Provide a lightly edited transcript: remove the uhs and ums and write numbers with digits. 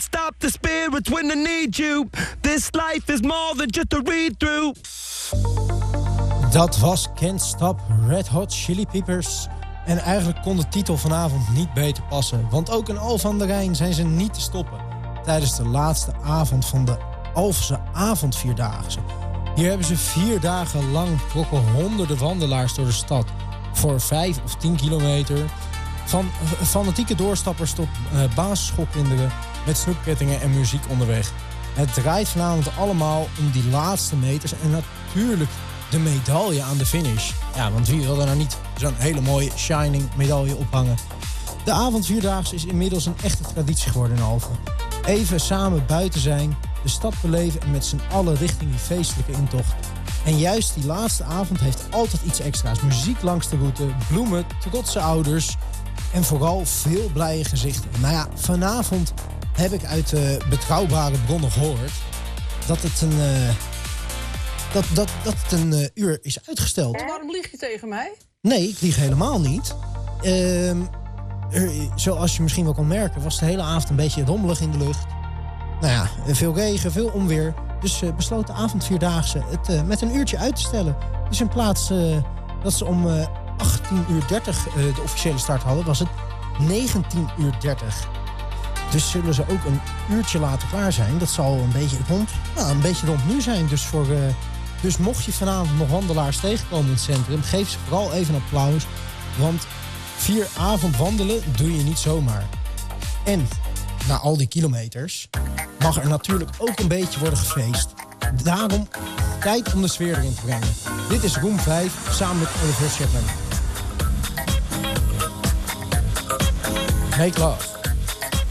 stop the spirits when they need you. This life is more than just a read-through. Dat was Can't Stop Red Hot Chili Peppers. En eigenlijk kon de titel vanavond niet beter passen. Want ook in Alphen aan de Rijn zijn ze niet te stoppen. Tijdens de laatste avond van de Alphense avondvierdaagse. Hier hebben ze 4 dagen lang trokken honderden wandelaars door de stad. Voor 5 of 10 kilometer. Van fanatieke doorstappers tot basisschoolkinderen met snoepkettingen en muziek onderweg. Het draait vanavond allemaal om die laatste meters en natuurlijk de medaille aan de finish. Ja, want wie wil er nou niet zo'n hele mooie shining medaille ophangen? De avondvierdaagse is inmiddels een echte traditie geworden in Alphen. Even samen buiten zijn, de stad beleven en met z'n allen richting die feestelijke intocht. En juist die laatste avond heeft altijd iets extra's. Muziek langs de route, bloemen, trotse ouders en vooral veel blije gezichten. Nou ja, vanavond heb ik uit betrouwbare bronnen gehoord dat het een uur is uitgesteld. Waarom lieg je tegen mij? Nee, ik lieg helemaal niet. Zoals je misschien wel kon merken, was de hele avond een beetje rommelig in de lucht. Nou ja, veel regen, veel onweer. Dus besloot de avondvierdaagse het met een uurtje uit te stellen. Dus in plaats dat ze om 18:30 de officiële start hadden, was het 19:30. Dus zullen ze ook een uurtje later klaar zijn. Dat zal een beetje rond nu zijn. Dus mocht je vanavond nog wandelaars tegenkomen in het centrum, geef ze vooral even een applaus. Want 4 avond wandelen doe je niet zomaar. En na al die kilometers mag er natuurlijk ook een beetje worden gefeest. Daarom tijd om de sfeer erin te brengen. Dit is Room 5 samen met Oliver Shepard. Make love.